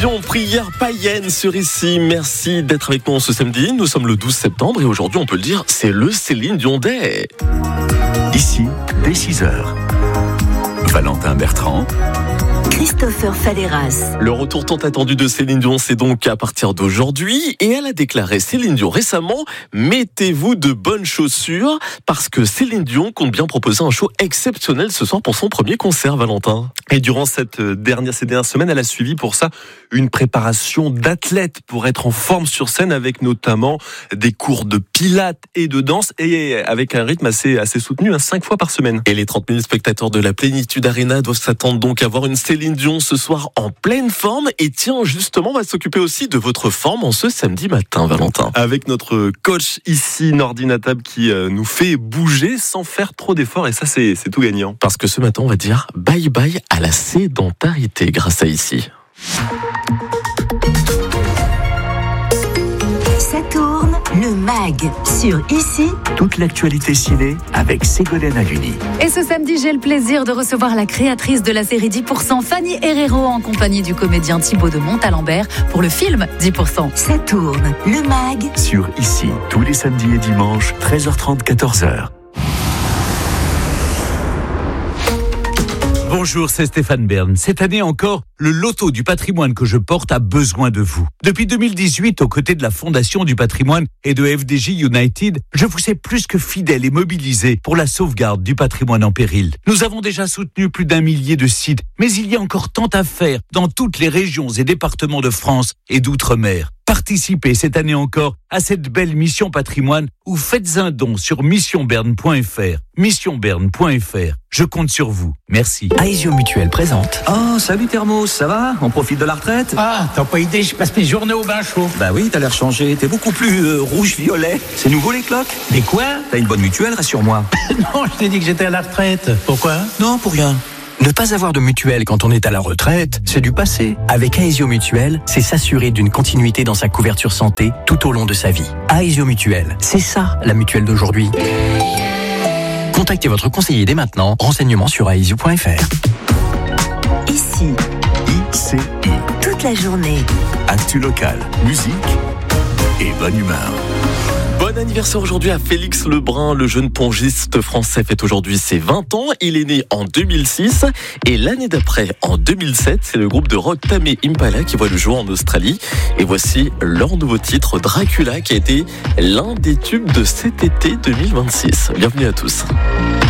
Dion, prière païenne sur Ici. Merci d'être avec nous ce samedi. Nous sommes le 12 septembre et aujourd'hui, on peut le dire, c'est le Céline Dion Day. Ici, dès 6h. Valentin Bertrand. Christopher Faleras. Le retour tant attendu de Céline Dion, c'est donc à partir d'aujourd'hui. Et elle a déclaré, Céline Dion, récemment, mettez-vous de bonnes chaussures parce que Céline Dion compte bien proposer un show exceptionnel ce soir pour son premier concert, Valentin. Et durant ces dernières semaines, elle a suivi pour ça une préparation d'athlète pour être en forme sur scène avec notamment des cours de pilates et de danse et avec un rythme assez soutenu, 5 fois par semaine. Et les 30 000 spectateurs de la Plénitude Arena doivent s'attendre donc à voir une Céline Dion ce soir en pleine forme. Et tiens, justement, on va s'occuper aussi de votre forme en ce samedi matin, Valentin. Avec notre coach ici, Nordi Natab, qui nous fait bouger sans faire trop d'efforts. Et ça, c'est tout gagnant. Parce que ce matin, on va dire bye bye à la sédentarité grâce à Ici. Ça tourne, le MAG sur Ici. Toute l'actualité ciné avec Ségolène Haluni. Et ce samedi, j'ai le plaisir de recevoir la créatrice de la série 10%, Fanny Herrero, en compagnie du comédien Thibaut de Montalembert pour le film 10%. Ça tourne, le MAG Sur Ici, tous les samedis et dimanches, 13h30, 14h. Bonjour, c'est Stéphane Bern. Cette année encore, le loto du patrimoine que je porte a besoin de vous. Depuis 2018, aux côtés de la Fondation du patrimoine et de FDJ United, je vous sais plus que fidèle et mobilisé pour la sauvegarde du patrimoine en péril. Nous avons déjà soutenu plus d'1 millier de sites, mais il y a encore tant à faire dans toutes les régions et départements de France et d'outre-mer. Participez cette année encore à cette belle mission patrimoine ou faites un don sur missionberne.fr. Missionberne.fr. Je compte sur vous. Merci. Aesio Mutuel présente. Oh, salut Thermos, ça va? On profite de la retraite? Ah, t'as pas idée, je passe mes journées au bain chaud. Bah oui, t'as l'air changé, t'es beaucoup plus rouge-violet. C'est nouveau les cloques? Mais quoi? T'as une bonne mutuelle, rassure-moi. Non, je t'ai dit que j'étais à la retraite. Pourquoi? Non, pour rien. Ne pas avoir de mutuelle quand on est à la retraite, c'est du passé. Avec Aesio Mutuel, c'est s'assurer d'une continuité dans sa couverture santé tout au long de sa vie. Aesio Mutuel, c'est ça la mutuelle d'aujourd'hui. Contactez votre conseiller dès maintenant. Renseignements sur aesio.fr. Ici, ICI. toute la journée. Actu local, musique et bonne humeur. Bon anniversaire aujourd'hui à Félix Lebrun, le jeune pongiste français fête aujourd'hui ses 20 ans. Il est né en 2006 et l'année d'après, en 2007, c'est le groupe de rock Tame Impala qui voit le jour en Australie. Et voici leur nouveau titre, Dracula, qui a été l'un des tubes de cet été 2026. Bienvenue à tous.